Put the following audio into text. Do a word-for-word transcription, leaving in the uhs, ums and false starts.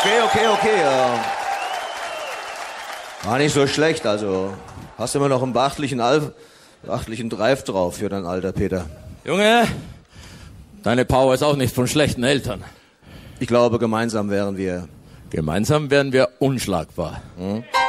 Okay, okay, okay. Äh, war nicht so schlecht, also hast du immer noch einen beachtlichen, Alf, beachtlichen Drive drauf für dein Alter, Peter. Junge, deine Power ist auch nicht von schlechten Eltern. Ich glaube, gemeinsam wären wir... Gemeinsam wären wir unschlagbar. Hm?